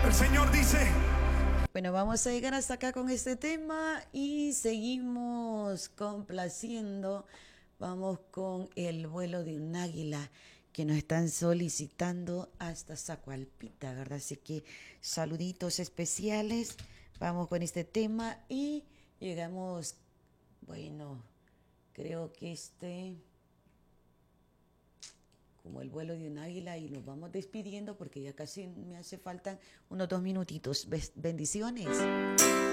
El Señor dice, Bueno, vamos a llegar hasta acá con este tema y seguimos complaciendo. Vamos con el vuelo de un águila que nos están solicitando hasta Zacualpita, ¿verdad? Así que saluditos especiales. Vamos con este tema y llegamos, bueno, creo que como el vuelo de un águila y nos vamos despidiendo porque ya casi me hace falta unos 2 minutitos. Bendiciones.